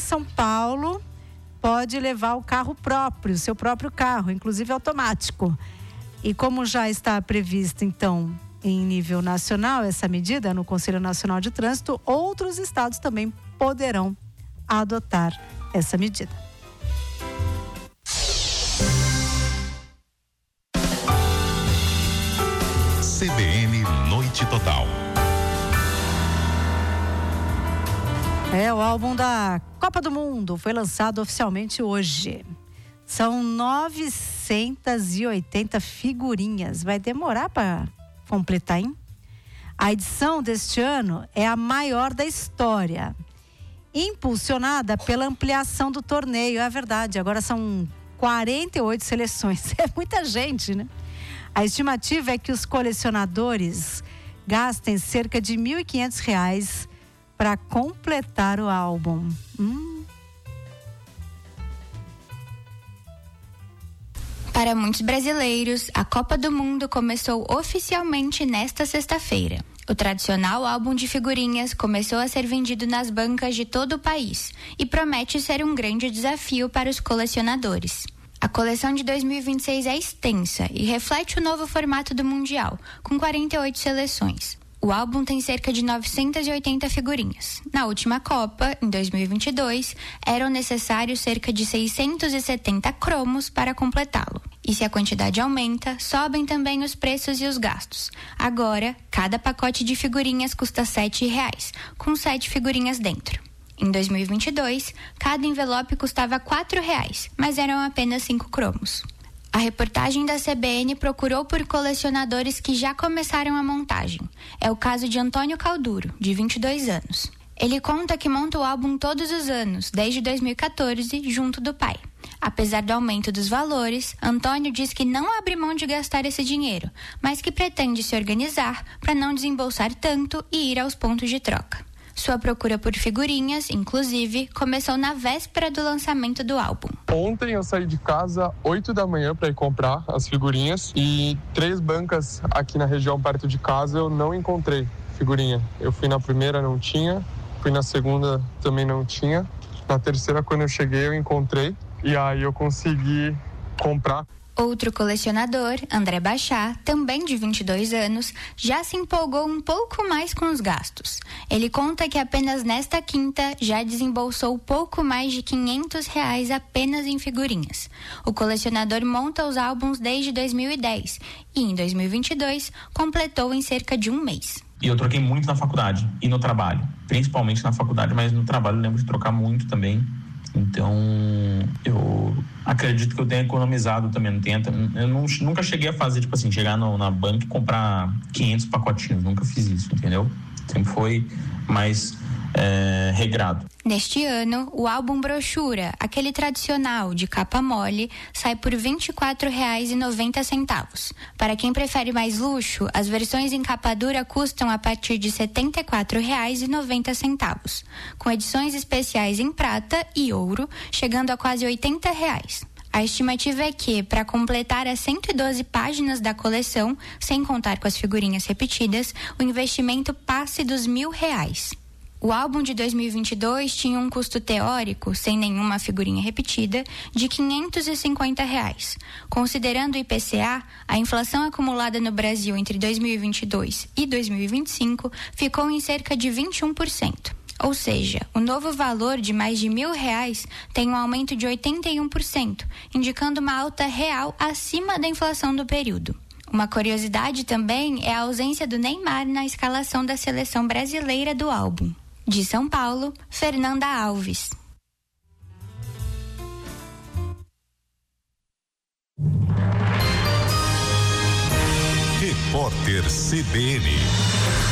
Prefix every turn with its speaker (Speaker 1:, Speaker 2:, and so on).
Speaker 1: São Paulo pode levar o carro próprio, seu próprio carro, inclusive automático. E como já está prevista, então, em nível nacional, essa medida no Conselho Nacional de Trânsito, outros estados também poderão adotar essa medida.
Speaker 2: CBN Noite Total.
Speaker 1: O álbum da Copa do Mundo foi lançado oficialmente hoje. São 980 figurinhas. Vai demorar para completar, hein? A edição deste ano é a maior da história, impulsionada pela ampliação do torneio. É verdade, agora são 48 seleções. É muita gente, né? A estimativa é que os colecionadores gastem cerca de R$ 1.500 para completar o álbum.
Speaker 3: Para muitos brasileiros, a Copa do Mundo começou oficialmente nesta sexta-feira. O tradicional álbum de figurinhas começou a ser vendido nas bancas de todo o país e promete ser um grande desafio para os colecionadores. A coleção de 2026 é extensa e reflete o novo formato do Mundial, com 48 seleções. O álbum tem cerca de 980 figurinhas. Na última Copa, em 2022, eram necessários cerca de 670 cromos para completá-lo. E se a quantidade aumenta, sobem também os preços e os gastos. Agora, cada pacote de figurinhas custa R$ 7,00, com 7 figurinhas dentro. Em 2022, cada envelope custava R$ 4,00, mas eram apenas 5 cromos. A reportagem da CBN procurou por colecionadores que já começaram a montagem. É o caso de Antônio Calduro, de 22 anos. Ele conta que monta o álbum todos os anos, desde 2014, junto do pai. Apesar do aumento dos valores, Antônio diz que não abre mão de gastar esse dinheiro, mas que pretende se organizar para não desembolsar tanto e ir aos pontos de troca. Sua procura por figurinhas, inclusive, começou na véspera do lançamento do álbum.
Speaker 4: Ontem eu saí de casa 8 da manhã para ir comprar as figurinhas e 3 bancas aqui na região perto de casa eu não encontrei figurinha. Eu fui na primeira, não tinha, fui na segunda, também não tinha. Na terceira, quando eu cheguei, eu encontrei e aí eu consegui comprar.
Speaker 3: Outro colecionador, André Bachá, também de 22 anos, já se empolgou um pouco mais com os gastos. Ele conta que apenas nesta quinta já desembolsou pouco mais de R$ 500 apenas em figurinhas. O colecionador monta os álbuns desde 2010 e em 2022 completou em cerca de um mês.
Speaker 5: E eu troquei muito na faculdade e no trabalho, principalmente na faculdade, mas no trabalho eu lembro de trocar muito também. Então, eu acredito que eu tenha economizado também no tempo. Eu nunca cheguei a fazer, tipo assim, chegar na banca e comprar 500 pacotinhos. Nunca fiz isso, entendeu? Sempre foi mais regrado.
Speaker 3: Neste ano, o álbum brochura, aquele tradicional de capa mole, sai por R$ 24,90. Para quem prefere mais luxo, as versões em capa dura custam a partir de R$ 74,90, com edições especiais em prata e ouro, chegando a quase R$ 80. A estimativa é que, para completar as 112 páginas da coleção, sem contar com as figurinhas repetidas, o investimento passe dos R$ 1.000. O álbum de 2022 tinha um custo teórico, sem nenhuma figurinha repetida, de R$ 550. Considerando o IPCA, a inflação acumulada no Brasil entre 2022 e 2025 ficou em cerca de 21%. Ou seja, o novo valor de mais de R$ 1.000 tem um aumento de 81%, indicando uma alta real acima da inflação do período. Uma curiosidade também é a ausência do Neymar na escalação da seleção brasileira do álbum. De São Paulo, Fernanda Alves.
Speaker 2: Repórter CBN.